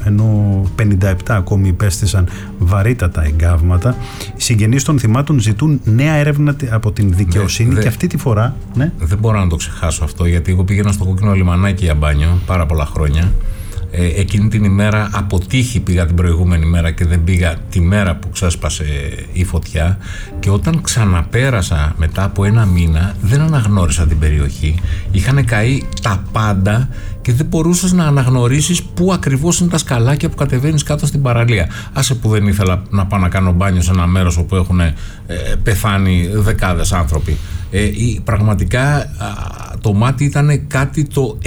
ενώ 57 ακόμη υπέστησαν βαρύτατα εγκάβματα. Οι συγγενείς των θυμάτων ζητούν νέα έρευνα από την δικαιοσύνη και αυτή τη φορά. Ναι. Δεν μπορώ να το ξεχάσω αυτό, γιατί εγώ πήγαινα στο Κόκκινο Λιμανάκι για μπάνιο πάρα πολλά χρόνια. Εκείνη την ημέρα από τύχη πήγα την προηγούμενη μέρα και δεν πήγα τη μέρα που ξέσπασε η φωτιά, και όταν ξαναπέρασα μετά από ένα μήνα δεν αναγνώρισα την περιοχή. Είχαν καεί τα πάντα και δεν μπορούσες να αναγνωρίσεις πού ακριβώς είναι τα σκαλάκια που κατεβαίνεις κάτω στην παραλία. Άσε που δεν ήθελα να πάω να κάνω μπάνιο σε ένα μέρος όπου έχουν πεθάνει δεκάδες άνθρωποι. Πραγματικά το μάτι ήταν κάτι το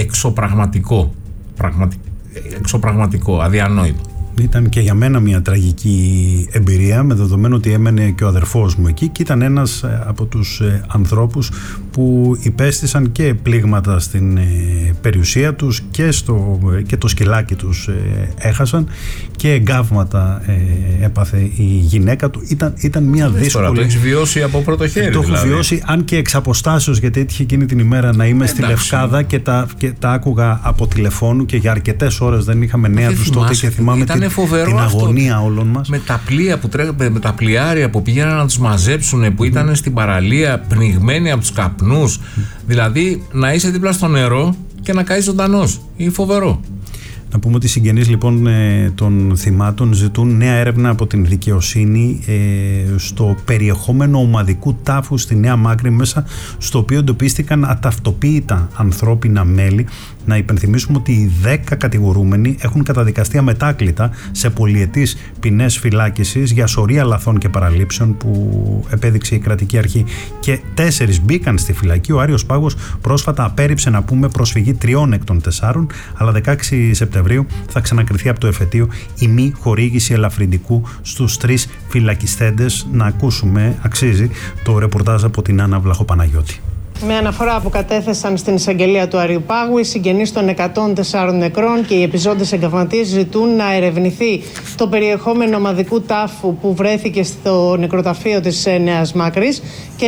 εξωπραγματικό, αδιανόητο. Ήταν και για μένα μια τραγική εμπειρία, με δεδομένο ότι έμενε και ο αδερφός μου εκεί και ήταν ένας από τους ανθρώπους που υπέστησαν και πλήγματα στην περιουσία τους και το σκυλάκι τους έχασαν και εγκάβματα έπαθε η γυναίκα του. Ήταν μια δύσκολη... Τώρα το έχεις βιώσει από πρώτο χέρι. Το έχω βιώσει, αν και εξ αποστάσεως, γιατί έτυχε εκείνη την ημέρα να είμαι στη Λευκάδα και τα άκουγα από τηλεφώνου και για αρκετές ώρες δεν είχαμε νέα τους τότε και θυμάμαι την αγωνία αυτό, όλων μας. Με τα πλοία που τρέχανε, με τα πλοιάρια που πήγαιναν να τους μαζέψουν, που ήταν στην παραλία πνιγμένοι από τους καπνούς. Δηλαδή να είσαι δίπλα στο νερό και να καείς ζωντανός. Είναι φοβερό. Να πούμε ότι οι συγγενείς λοιπόν των θυμάτων ζητούν νέα έρευνα από την δικαιοσύνη στο περιεχόμενο ομαδικού τάφου στη Νέα Μάκρη, μέσα στο οποίο εντοπίστηκαν αταυτοποίητα ανθρώπινα μέλη. Να υπενθυμίσουμε ότι οι 10 κατηγορούμενοι έχουν καταδικαστεί αμετάκλητα σε πολυετής ποινές φυλάκισης για σωρία λαθών και παραλήψεων που επέδειξε η κρατική αρχή, και 4 μπήκαν στη φυλακή. Ο Άριος Πάγος πρόσφατα απέρριψε, να πούμε, προσφυγή 3 εκ των 4, αλλά 16 Σεπτεμβρίου θα ξανακριθεί από το εφετείο η μη χορήγηση ελαφρυντικού στους 3 φυλακιστέντες. Να ακούσουμε, αξίζει, το ρεπορτάζ από την Άννα Βλαχοπαναγιώτη. Με αναφορά που κατέθεσαν στην εισαγγελία του Άριου Πάγου, οι συγγενείς των 104 νεκρών και οι επιζώντες εγκαυματίες ζητούν να ερευνηθεί το περιεχόμενο ομαδικού τάφου που βρέθηκε στο νεκροταφείο της Νέας Μάκρης και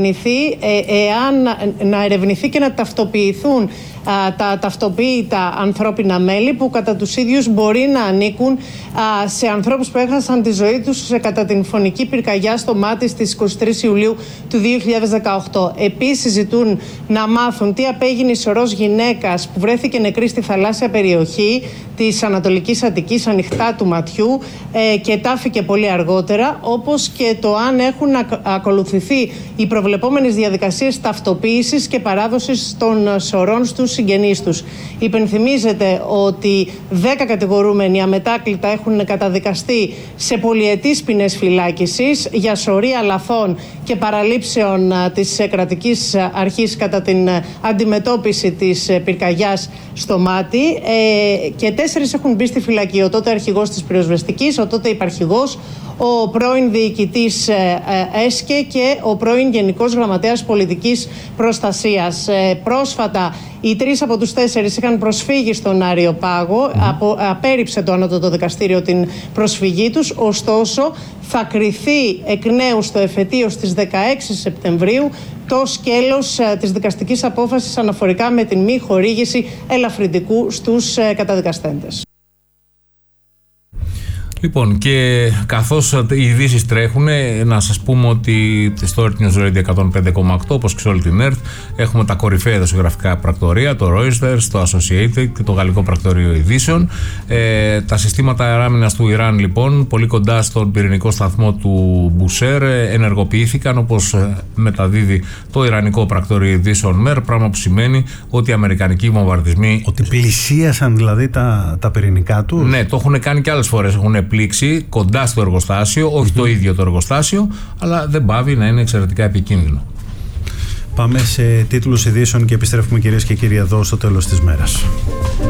να ερευνηθεί και να ταυτοποιηθούν τα ταυτοποίητα ανθρώπινα μέλη που κατά τους ίδιους μπορεί να ανήκουν σε ανθρώπους που έχασαν τη ζωή τους κατά την φωνική πυρκαγιά στο Μάτι στις 23 Ιουλίου του 2018. Επίσης ζητούν να μάθουν τι απέγινε η σωρός γυναίκας που βρέθηκε νεκρή στη θαλάσσια περιοχή της Ανατολικής Αττικής, ανοιχτά του ματιού, και τάφηκε πολύ αργότερα, όπως και το αν έχουν ακολουθηθεί οι προβλεπόμενες διαδικασίες ταυτοποίησης και παράδοσης των σωρών στους συγγενείς τους. Υπενθυμίζεται ότι 10 κατηγορούμενοι αμετάκλητα έχουν καταδικαστεί σε πολυετής ποινές φυλάκισης για σωρία λαθών και παραλήψεων της κρατικής αρχής κατά την αντιμετώπιση της πυρκαγιάς στο Μάτι, και 4 έχουν μπει στη φυλακή. Ο τότε αρχηγός της πυροσβεστικής, ο τότε υπαρχηγός, ο πρώην διοικητής ΕΣΚΕ και ο πρώην Γενικός Γραμματέας Πολιτικής Προστασίας. Πρόσφατα οι 3 από τους 4 είχαν προσφύγει στον Άριο Πάγο. Απέρριψε το Ανώτατο Δικαστήριο την προσφυγή τους. Ωστόσο, θα κριθεί εκ νέου στο εφετείο στις 16 Σεπτεμβρίου το σκέλος της δικαστικής απόφασης αναφορικά με την μη χορήγηση ελαφρυντικού στους καταδικαστέντες. Λοιπόν, και καθώς οι ειδήσεις τρέχουν, να σας πούμε ότι στο Earth News Radio 105,8, όπως και σε όλη την Earth, έχουμε τα κορυφαία ειδησιογραφικά πρακτορεία, το Reuters, το Associated και το Γαλλικό Πρακτορείο Ειδήσεων. Τα συστήματα αεράμινας του Ιράν, λοιπόν, πολύ κοντά στον πυρηνικό σταθμό του Μπουσέρ, ενεργοποιήθηκαν, όπως μεταδίδει το Ιρανικό Πρακτορείο Ειδήσεων ΜΕΡ, πράγμα που σημαίνει ότι οι αμερικανικοί βομβαρδισμοί... Ότι πλησίασαν δηλαδή τα πυρηνικά τους. Ναι, το έχουν κάνει και άλλες φορές. Έχουν πλήξει κοντά στο εργοστάσιο, όχι το ίδιο το εργοστάσιο, αλλά δεν πάβει να είναι εξαιρετικά επικίνδυνο. Πάμε σε τίτλους ειδήσεων και επιστρέφουμε, κυρίες και κύριοι, εδώ στο τέλος της μέρας.